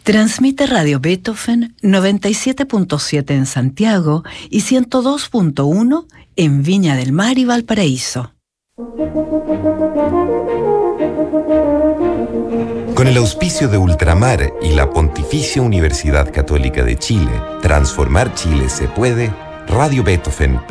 Transmite Radio Beethoven 97.7 en Santiago y 102.1 en Viña del Mar y Valparaíso. Con el auspicio de Ultramar y la Pontificia Universidad Católica de Chile, transformar Chile se puede. Radio Beethoven